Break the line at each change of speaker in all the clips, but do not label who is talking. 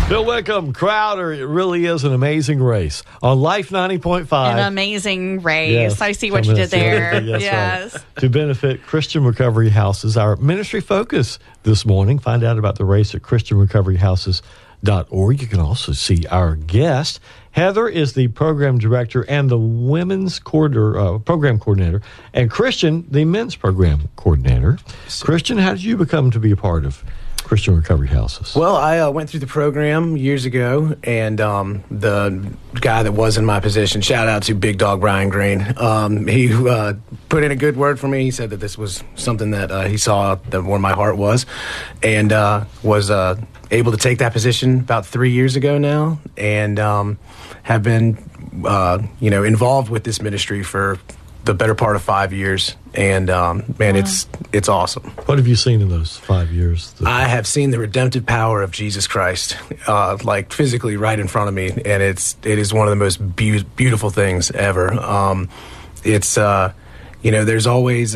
Bill Wickham, Crowder. It really is an amazing race on Life 90.5.
An amazing race.
Yes,
I see what you did there.
Yes. Right. To benefit Christian Recovery Houses, our ministry focus this morning. Find out about the race at ChristianRecoveryHouses.org. You can also see our guest. Heather is the program director and the women's program coordinator, and Christian, the men's program coordinator. Christian, how did you become to be a part of Christian Recovery Houses?
Well, I went through the program years ago, and the guy that was in my position, shout out to Big Dog Brian Green, he put in a good word for me. He said that this was something that he saw that where my heart was, and was able to take that position about 3 years ago now, and have been involved with this ministry for the better part of 5 years, and man, it's awesome.
What have you seen in those 5 years?
I have seen the redemptive power of Jesus Christ, like physically right in front of me, and it is one of the most beautiful things ever. There's always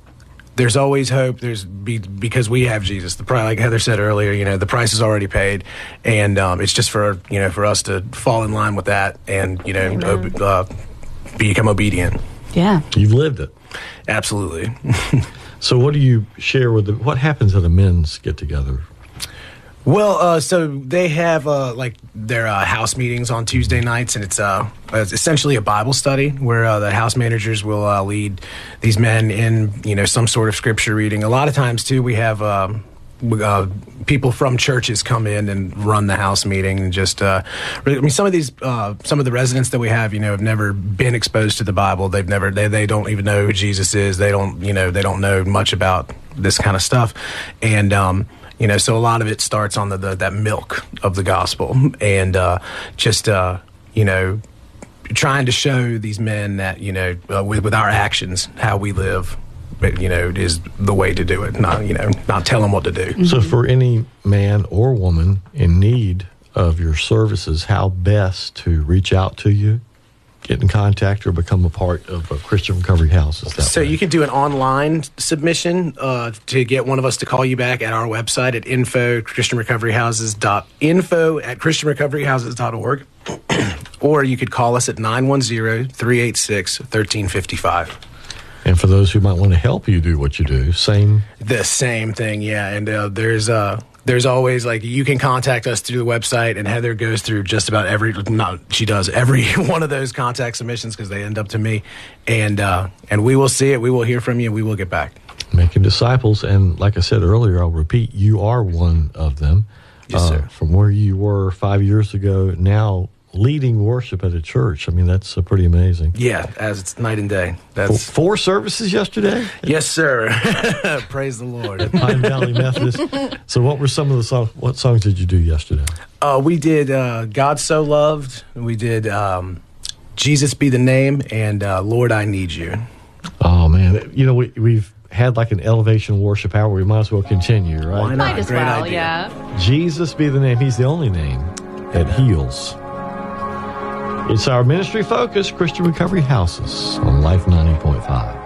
hope. Because we have Jesus. Like Heather said earlier, the price is already paid, and it's just for us to fall in line with that and become obedient.
Yeah,
you've lived it.
Absolutely.
So what do you share what happens at a men's get-together?
Well, so they have their house meetings on Tuesday nights, and it's essentially a Bible study where the house managers will lead these men in some sort of scripture reading. A lot of times too, we have people from churches come in and run the house meeting, and just some of the residents that we have have never been exposed to the Bible. They don't even know who Jesus is. They don't know much about this kind of stuff, and so a lot of it starts on that milk of the gospel, and trying to show these men that with our actions how we live, is the way to do it. Not tell them what to do.
So for any man or woman in need of your services, how best to reach out to you, get in contact, or become a part of Christian Recovery Houses?
So you can do an online submission to get one of us to call you back at our website at info@ChristianRecoveryHouses.org, or you could call us at 910-386-1355.
And for those who might want to help you do what you do,
the same thing, yeah. And there's always, you can contact us through the website, and Heather goes through just about every one of those contact submissions because they end up to me, and we will see it, we will hear from you, we will get back.
Making disciples, and like I said earlier, I'll repeat, you are one of them.
Yes, sir.
From where you were 5 years ago, now leading worship at a church. I mean, that's pretty amazing.
Yeah, as it's night and day. That's
4 services yesterday?
Yes, sir. Praise the Lord.
At Pine Valley Methodist. So what were some of the songs? What songs did you do yesterday?
We did God So Loved. We did Jesus Be the Name, and Lord, I Need You.
Oh, man. We've had an elevation worship hour. We might as well continue, right?
Why not?
Might as
Great
well,
idea.
yeah.
Jesus Be the Name. He's the only name that heals. It's our ministry focus, Christian Recovery Houses on Life 90.5.